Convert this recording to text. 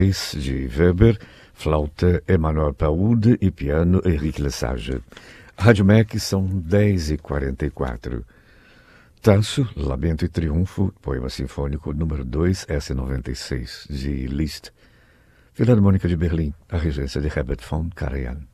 de Weber, flauta Emmanuel Paud e piano Henrique Lesage. Rádio MEC são 10h44. Tasso, Lamento e Triunfo, poema sinfônico número 2, S96, de Liszt. Filarmônica de Berlim, a regência de Herbert von Karajan.